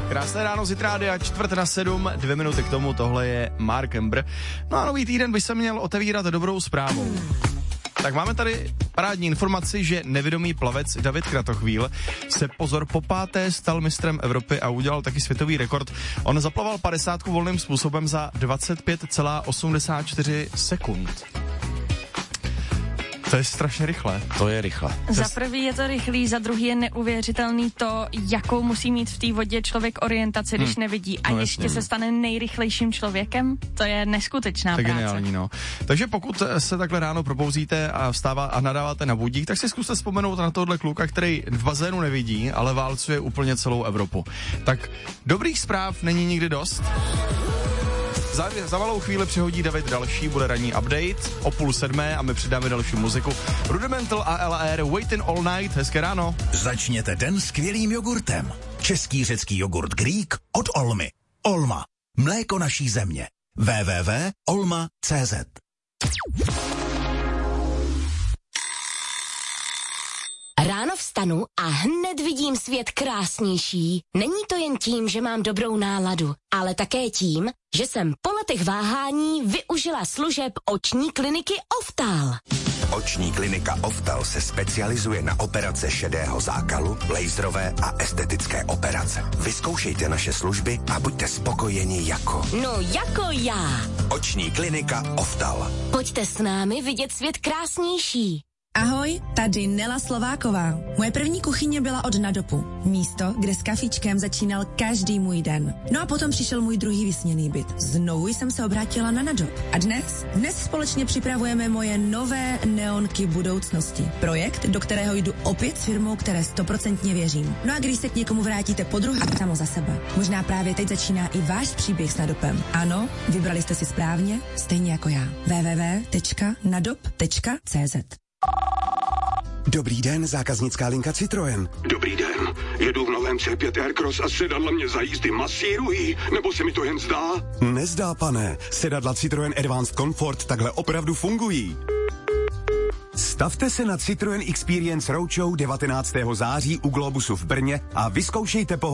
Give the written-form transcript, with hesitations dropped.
Krásné ráno z Rádia, 6:45, 2 minuty k tomu, tohle je Mark Ember. No a nový týden by se měl otevírat dobrou zprávou. Tak máme tady parádní informaci, že nevědomý plavec David Kratochvíl se po 5. stal mistrem Evropy a udělal taky světový rekord. On zaplaval 50 volným způsobem za 25,84 sekund. To je strašně rychle. To je rychle. Za prvý je to rychlý, za druhý je neuvěřitelný to, jakou musí mít v té vodě člověk orientaci, když nevidí. A ještě se stane nejrychlejším člověkem. To je neskutečná práce. Geniální, no. Takže pokud se takhle ráno probouzíte a vstává a nadáváte na budík, tak si zkuste vzpomenout na tohle kluka, který v bazénu nevidí, ale válcuje úplně celou Evropu. Tak dobrých zpráv není nikdy dost. Za malou chvíli přihodí David další, bude ranní update o 6:30 a my přidáme další muziku. Rudimental a LR, Waiting All Night, hezké ráno. Začněte den skvělým jogurtem. Český řecký jogurt Greek od Olmy. Olma, mléko naší země. www.olma.cz. Ráno vstanu a hned vidím svět krásnější. Není to jen tím, že mám dobrou náladu, ale také tím, že jsem po letech váhání využila služeb oční kliniky Oftal. Oční klinika Oftal se specializuje na operace šedého zákalu, laserové a estetické operace. Vyzkoušejte naše služby a buďte spokojeni jako... No jako já. Oční klinika Oftal. Pojďte s námi vidět svět krásnější. Ahoj, tady Nela Slováková. Moje první kuchyně byla od Nadopu. Místo, kde s kafičkem začínal každý můj den. No a potom přišel můj druhý vysněný byt. Znovu jsem se obrátila na Nadop. A dnes společně připravujeme moje nové neonky budoucnosti. Projekt, do kterého jdu opět s firmou, které 100% věřím. No a když se k někomu vrátíte podruhé, samo za sebe. Možná právě teď začíná i váš příběh s Nadopem. Ano, vybrali jste si správně, stejně jako já. www.nadop.cz. Dobrý den, zákaznická linka Citroën. Dobrý den, jedu v novém C5 Aircross a sedadla mě za jízdy masírují, nebo se mi to jen zdá? Nezdá, pane. Sedadla Citroën Advanced Comfort takhle opravdu fungují. Stavte se na Citroën Experience Roadshow 19. září u Globusu v Brně a vyzkoušejte